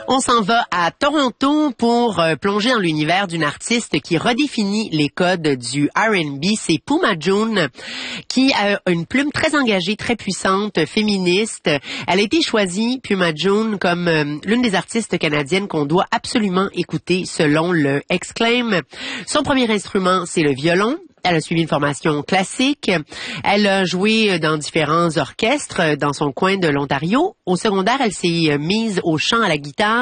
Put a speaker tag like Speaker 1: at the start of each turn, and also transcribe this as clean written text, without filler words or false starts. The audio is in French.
Speaker 1: On s'en va à Toronto pour plonger dans l'univers d'une artiste qui redéfinit les codes du R&B. C'est Puma June, qui a une plume très engagée, très puissante, féministe. Elle a été choisie, Puma June, comme l'une des artistes canadiennes qu'on doit absolument écouter selon le Exclaim. Son premier instrument, c'est le violon. Elle a suivi une formation classique. Elle a joué dans différents orchestres dans son coin de l'Ontario. Au secondaire, elle s'est mise au chant, à la guitare.